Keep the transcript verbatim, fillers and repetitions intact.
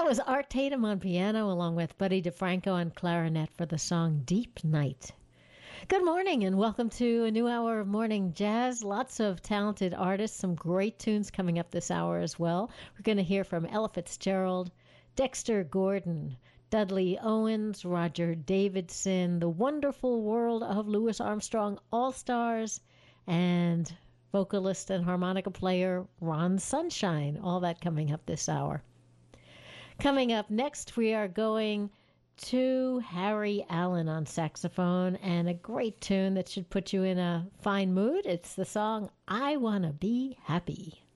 was Art Tatum on piano along with Buddy DeFranco on clarinet for the song Deep Night. Good morning and welcome to a new hour of morning jazz. Lots of talented artists, some great tunes coming up this hour as well. We're going to hear from Ella Fitzgerald, Dexter Gordon, Dudley Owens, Roger Davidson, The Wonderful World of Louis Armstrong All-Stars, and vocalist and harmonica player Ron Sunshine. All that coming up this hour. Coming up next, we are going to Harry Allen on saxophone and a great tune that should put you in a fine mood. It's the song I Wanna Be Happy.